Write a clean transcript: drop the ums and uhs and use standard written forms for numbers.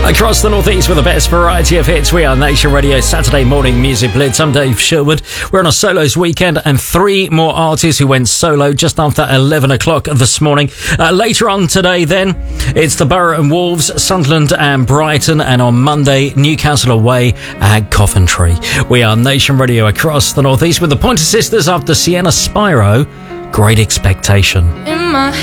Across the northeast with the best variety of hits, we are Nation Radio Saturday Morning Music Blitz. I'm Dave Sherwood. We're on a solos weekend and 3 more artists who went solo just after 11 o'clock this morning. Later on today then, it's the Borough and Wolves, Sunderland and Brighton, and on Monday, Newcastle away at Coventry. We are Nation Radio across the northeast with the Pointer Sisters after Sienna Spyro, Great Expectation. In my